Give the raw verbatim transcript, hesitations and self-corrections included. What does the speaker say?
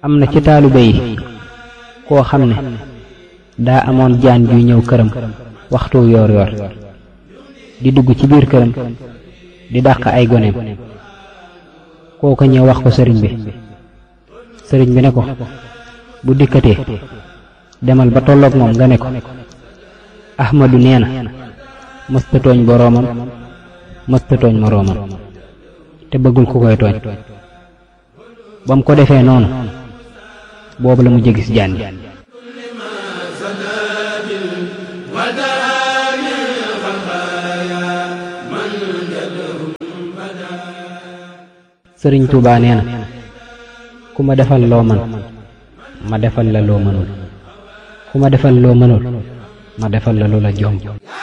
am na ci taalibe yi koo xam ne daa amoon jaan juy ñëw këram waxtu yoor yoor di dugg ci biir këram di dàq ay goneem. kooka ñëw wax ko sëriñ bi sëriñ bi ne ko bu dikkatee demal ba tolloog moom nga ne ko Ahmadu nee na mësta tooñ boroomam mësta tooñ moroomam te bëggul ku koy tooñ. ba mu ko defee noonu boobu la mu jégis jaan ji. sëriñ Tuubaa nee na ku ma defal loo man ma defal la loo mënul ku ma defal loo mënul ma defal la lu la jomb.